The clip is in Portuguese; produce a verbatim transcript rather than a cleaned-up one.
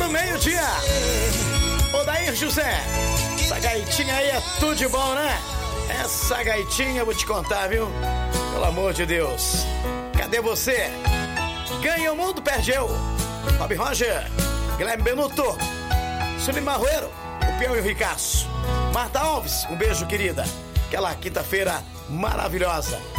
do meio-dia. Odair José, essa gaitinha aí é tudo de bom, né? Essa gaitinha eu vou te contar, viu? Pelo amor de Deus. Cadê você? Ganha o mundo, perde eu. Bob Roger, Guilherme Benuto, Sulim Marroeiro, o Peão e o Ricaço. Marta Alves, um beijo, querida. Aquela quinta-feira maravilhosa.